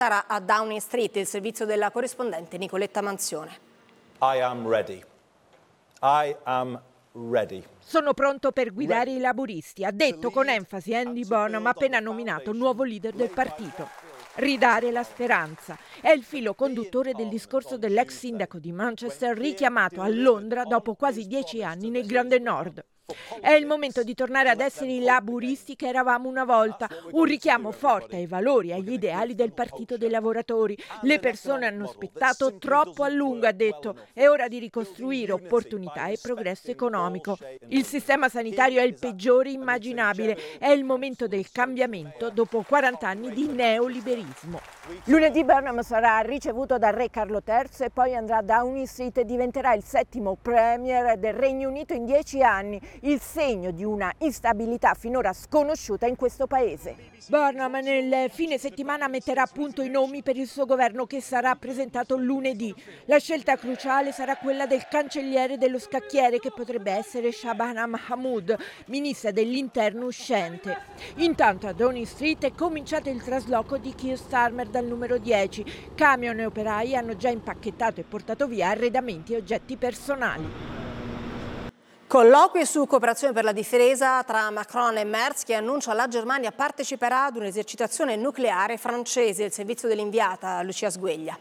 Sarà a Downing Street, il servizio della corrispondente Nicoletta Manzione. I am ready. I am ready. Sono pronto per guidare i laburisti, ha detto con enfasi Andy Burnham, appena nominato nuovo leader del partito. Ridare la speranza è il filo conduttore del discorso dell'ex sindaco di Manchester richiamato a Londra dopo quasi 10 anni nel Grande Nord. È il momento di tornare ad essere i laburisti che eravamo una volta, un richiamo forte ai valori e agli ideali del Partito dei Lavoratori. Le persone hanno aspettato troppo a lungo, ha detto, è ora di ricostruire opportunità e progresso economico. Il sistema sanitario è il peggiore immaginabile, è il momento del cambiamento dopo 40 anni di neoliberismo. Lunedì Burnham sarà ricevuto dal re Carlo III e poi andrà a Downing Street e diventerà il 7° premier del Regno Unito in 10 anni, il segno di una instabilità finora sconosciuta in questo paese. Burnham nel fine settimana metterà a punto i nomi per il suo governo che sarà presentato lunedì. La scelta cruciale sarà quella del cancelliere dello scacchiere, che potrebbe essere Shabana Mahmood, ministra dell'interno uscente. Intanto a Downing Street è cominciato il trasloco di Keir Starmer dal numero 10. Camion e operai hanno già impacchettato e portato via arredamenti e oggetti personali. Colloqui su cooperazione per la difesa tra Macron e Merz, che annuncia la Germania parteciperà ad un'esercitazione nucleare francese. Il servizio dell'inviata Lucia Sgueglia.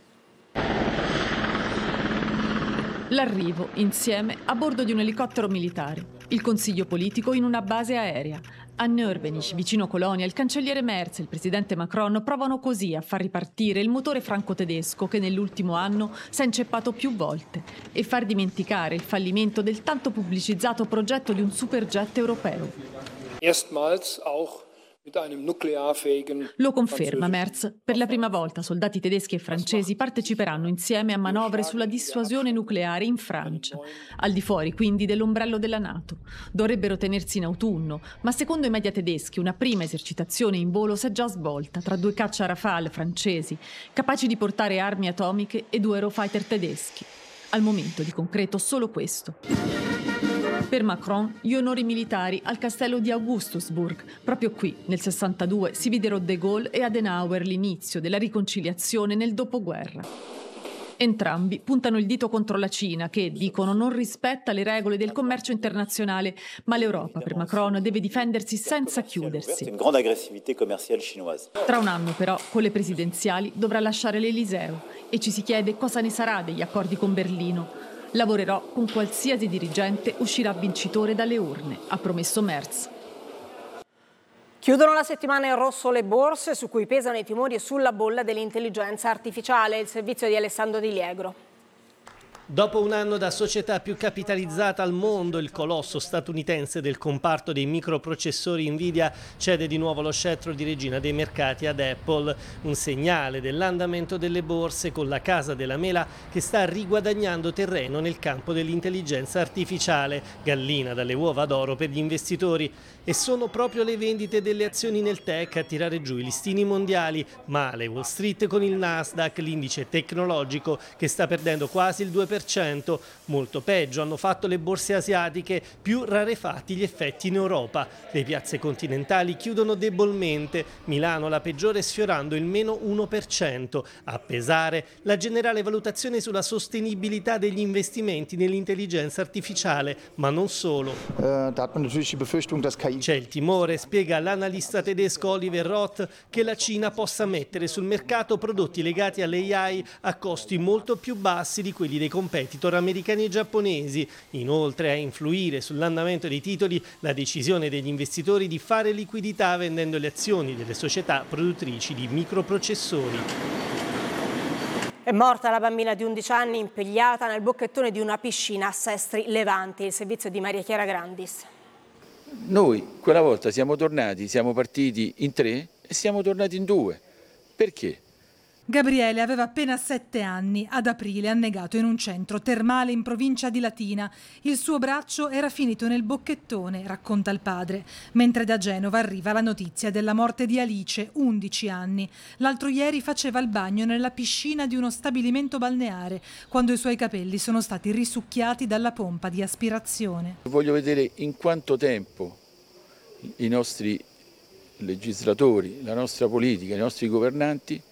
L'arrivo insieme a bordo di un elicottero militare, il consiglio politico in una base aerea. A Nörvenich, vicino Colonia, il cancelliere Merz e il presidente Macron provano così a far ripartire il motore franco-tedesco che nell'ultimo anno si è inceppato più volte e far dimenticare il fallimento del tanto pubblicizzato progetto di un superjet europeo. Erstmals auch mit einem nuklearfähigen. Lo conferma Merz. Per la prima volta soldati tedeschi e francesi parteciperanno insieme a manovre sulla dissuasione nucleare in Francia, al di fuori quindi dell'ombrello della NATO. Dovrebbero tenersi in autunno, ma secondo i media tedeschi una prima esercitazione in volo si è già svolta tra 2 caccia Rafale francesi, capaci di portare armi atomiche, e 2 Eurofighter tedeschi. Al momento di concreto solo questo. Per Macron gli onori militari al castello di Augustusburg. Proprio qui, nel 62, si videro De Gaulle e Adenauer l'inizio della riconciliazione nel dopoguerra. Entrambi puntano il dito contro la Cina che, dicono, non rispetta le regole del commercio internazionale, ma l'Europa, per Macron, deve difendersi senza chiudersi. Tra un anno, però, con le presidenziali dovrà lasciare l'Eliseo e ci si chiede cosa ne sarà degli accordi con Berlino. Lavorerò con qualsiasi dirigente uscirà vincitore dalle urne, ha promesso Merz. Chiudono la settimana in rosso le borse, su cui pesano i timori sulla bolla dell'intelligenza artificiale. Il servizio di Alessandro Di Liegro. Dopo un anno da società più capitalizzata al mondo, il colosso statunitense del comparto dei microprocessori Nvidia cede di nuovo lo scettro di regina dei mercati ad Apple, un segnale dell'andamento delle borse, con la casa della mela che sta riguadagnando terreno nel campo dell'intelligenza artificiale, gallina dalle uova d'oro per gli investitori. E sono proprio le vendite delle azioni nel tech a tirare giù i listini mondiali. Male Wall Street con il Nasdaq, l'indice tecnologico, che sta perdendo quasi il 2%. Molto peggio hanno fatto le borse asiatiche, più rarefatti gli effetti in Europa. Le piazze continentali chiudono debolmente, Milano la peggiore sfiorando il meno 1%. A pesare la generale valutazione sulla sostenibilità degli investimenti nell'intelligenza artificiale, ma non solo. C'è il timore, spiega l'analista tedesco Oliver Roth, che la Cina possa mettere sul mercato prodotti legati all'AI a costi molto più bassi di quelli dei competitor americani e giapponesi. Inoltre a influire sull'andamento dei titoli la decisione degli investitori di fare liquidità vendendo le azioni delle società produttrici di microprocessori. È morta la bambina di 11 anni impigliata nel bocchettone di una piscina a Sestri Levante. Il servizio di Maria Chiara Grandis. Noi quella volta siamo partiti in 3 e siamo tornati in 2. Perché? Gabriele aveva appena 7 anni. Ad aprile, annegato in un centro termale in provincia di Latina. Il suo braccio era finito nel bocchettone, racconta il padre, mentre da Genova arriva la notizia della morte di Alice, 11 anni. L'altro ieri faceva il bagno nella piscina di uno stabilimento balneare, quando i suoi capelli sono stati risucchiati dalla pompa di aspirazione. Voglio vedere in quanto tempo i nostri legislatori, la nostra politica, i nostri governanti